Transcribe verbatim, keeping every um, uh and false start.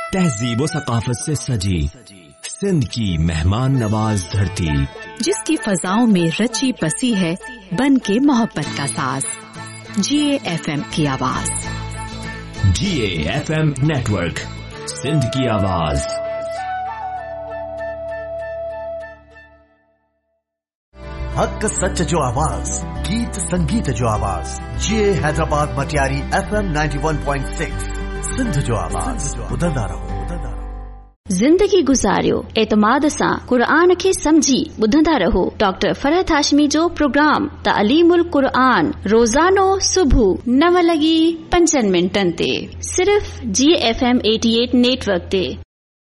तहजीब व सकाफत से सजी सिंध की मेहमान नवाज धरती, जिसकी फजाओं में रची बसी है बन के मोहब्बत का साज। जीए एफएम की आवाज। जीए एफएम नेटवर्क, सिंध की आवाज। हक सच जो आवाज, गीत संगीत जो आवाज। जीए हैदराबाद मटियारी एफएम इक्यानवे पॉइंट छह, सिंध जो आवाज। ॿुधंदा रहो। ज़िंदगी गुज़ारियो एतमाद सां क़ुरान खे समझी ॿुधंदा रहो। डॉक्टर फरहत हाशमी जो प्रोग्राम तालीमुल क़ुरान रोज़ानो सुबुह नव लॻी पंजनि मिंटनि ते सिर्फ़ जी एफ एम अठासी नेटवर्क ते।